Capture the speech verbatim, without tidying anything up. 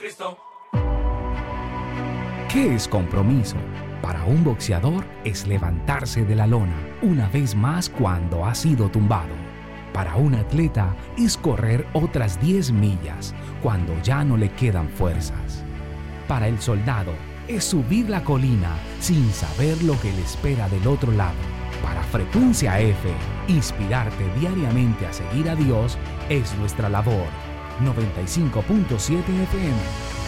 Cristo. ¿Qué es compromiso? Para un boxeador es levantarse de la lona una vez más cuando ha sido tumbado. Para un atleta es correr otras diez millas cuando ya no le quedan fuerzas. Para el soldado es subir la colina sin saber lo que le espera del otro lado. Para Frecuencia F, inspirarte diariamente a seguir a Dios es nuestra labor. noventa y cinco punto siete F M